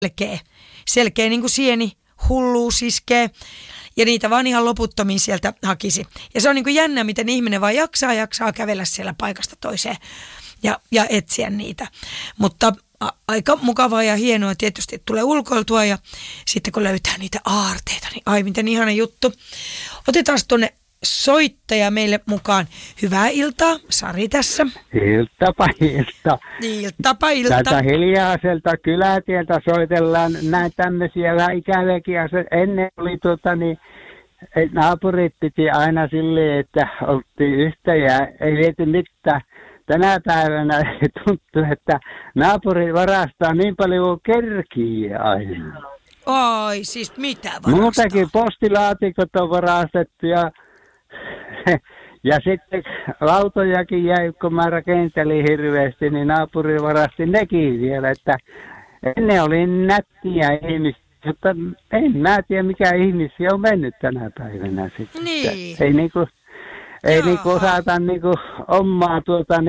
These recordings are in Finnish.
selkeä niin kuin sieni, hulluus iskee. Ja niitä vaan ihan loputtomiin sieltä hakisi. Ja se on niin kuin jännä, miten ihminen vaan jaksaa kävellä siellä paikasta toiseen ja etsiä niitä. Mutta aika mukavaa ja hienoa tietysti, että tulee ulkoiltua ja sitten kun löytää niitä aarteita, niin ai miten ihana juttu. Otetaan tuonne soittaja meille mukaan. Hyvää iltaa, Sari tässä. Iltapa ilta. Iltapa ilta. Täältä hiljaiselta kylätieltä soitellaan näin tämmöisiä vähän ikäviäkin asioita. Ennen oli naapurit piti aina silleen, että oltiin yhtä ja ei viety mitään. Tänä päivänä tuntuu, että naapuri varastaa niin paljon kuin kerkii aina. Ai, siis mitä varastaa? Muutakin postilaatikot on varastettu ja sitten lautojakin jäi, kun mä rakentelin hirveästi, niin naapuri varasti nekin vielä, että ennen oli nättiä ihmisiä, mutta en mä tiedä mikä ihmisiä on mennyt tänä päivänä sitten. Niin. Ei osata omaa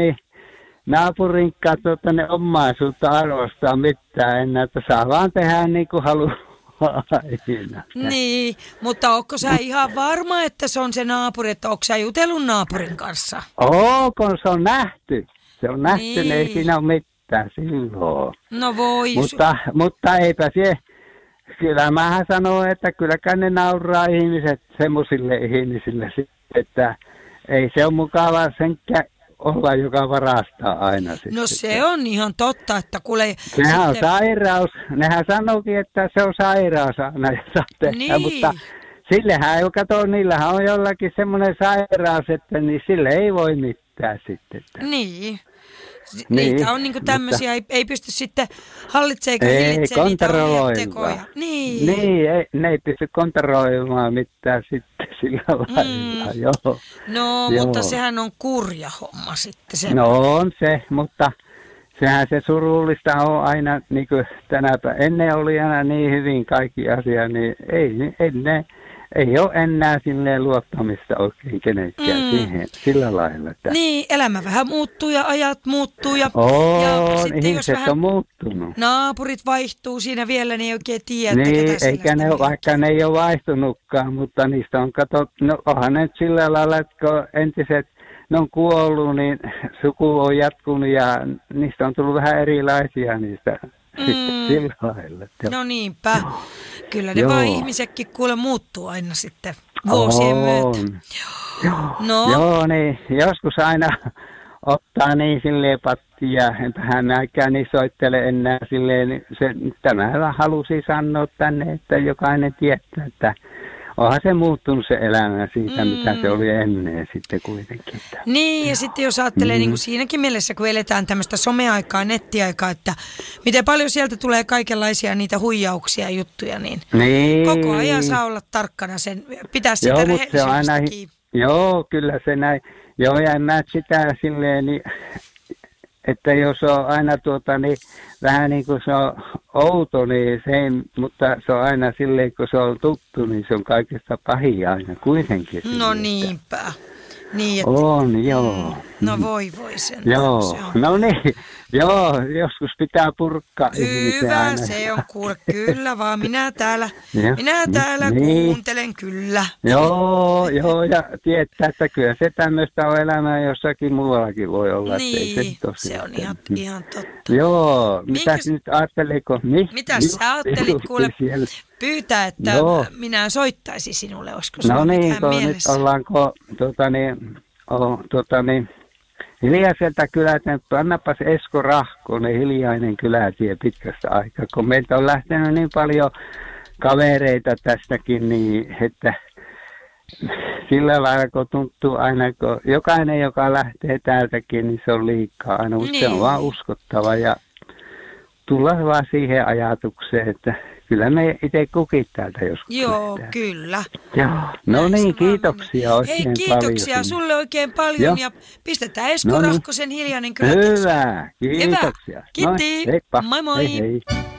naapurin omaisuutta arvostaa mitään enää, että saa vaan tehdä niin kuin haluaa aina. Niin, mutta ootko sä ihan varma, että se on se naapuri, että ootko sä jutellut naapurin kanssa? Kun se on nähty. Se on nähty, niin ei siinä ole mitään silloin. No voi. Mutta eipä se. Kyllä mähän sanon, että kylläkään ne nauraa ihmiset semmoisille ihmisille, että ei se ole mukavaa senkään olla, joka varastaa aina sitten. No se on ihan totta, että kuule. Sehän on sairaus. Nehän sanookin, että se on sairaus aina, niin. Mutta sillehän ei kato, niillähän on jollakin semmoinen sairaus, että niin sille ei voi mitään sitten. Niin. Niitä on niinku tämmöisiä, ei pysty sitten hallitsemaan eikä hillitsemään niitä omia tekoja. Niin, ne ei pysty kontrolloimaan mitään sitten sillä lailla, joo. No, mutta sehän on kurja homma sitten. Se. No on se, mutta sehän se surullista on aina, niin kuin ennen oli aina niin hyvin kaikki asia, niin ei ole enää silleen luottamista oikein kenenkään siihen sillä lailla. Että niin, elämä vähän muuttuu ja ajat muuttuu. Ja sitten ihmiset on muuttunut. Naapurit vaihtuu siinä vielä, niin ei oikein tiedä. Niin, eikä ne, vaikka ne ei ole vaihtunutkaan, mutta niistä on katsottu, no onhan ne sillä lailla, että kun entiset ne on kuollut, niin suku on jatkunut ja niistä on tullut vähän erilaisia niistä. Sitten sillä lailla. No niinpä. Kyllä ne vaan ihmisetkin kuule muuttuu aina sitten vuosien myötä. Joo, niin joskus aina ottaa niin silleen pattia, enpähän näkään niin soittele enää silleen, niin tämä halusi sanoa tänne, että jokainen tietää, että onhan se muuttunut se elämä siitä, mitä se oli ennen sitten kuitenkin. Niin, ja sitten jos ajattelee niin kuin siinäkin mielessä, kun eletään tämmöistä someaikaa, nettiaikaa, että miten paljon sieltä tulee kaikenlaisia niitä huijauksia ja juttuja, niin koko ajan saa olla tarkkana sen, pitää sitä rehellisyydestä kiinni. Joo, kyllä se näin. Joo, ja en mä sitä silleen, niin, että jos on aina vähän niin kuin se on outo, niin se ei, mutta se on aina silleen, kun se on tuttu, niin se on kaikista pahin aina kuitenkin. No niinpä. Niin, että, on, joo. No voi sen. Joo, no niin. Joo, joskus pitää purkkaa ihmisiä hyvä, aina. se on kuule, kyllä vaan. Minä täällä kuuntelen, kyllä. Joo, ja tietää, että kyllä se tämmöistä on elämää jossakin muuallakin voi olla. Niin, se on ihan totta. Joo, mitäs nyt ajatteliko? Mitäs sä ajattelit kuule pyytää, että minä soittaisin sinulle, olisiko no niin, mielessä? Nyt ollaanko hiljaiselta kylältä, annapas Esko Rahkonen, hiljainen kylätie pitkästä aikaa, kun meiltä on lähtenyt niin paljon kavereita tästäkin, niin että sillä lailla kun tuntuu aina, kun jokainen, joka lähtee täältäkin, niin se on liikaa aina, mutta se on vaan uskottava ja tulla vaan siihen ajatukseen, että kyllä me itse kukin täältä joskus lähtee. Kyllä. Joo, no niin, kiitoksia oikein paljon. Hei, kiitoksia sulle oikein paljon ja pistetään Esko Rahkosen hiljainen kyllä. Hyvä, kiitoksia. Hyvä, kiitti. Heippa. Moi moi. Hei.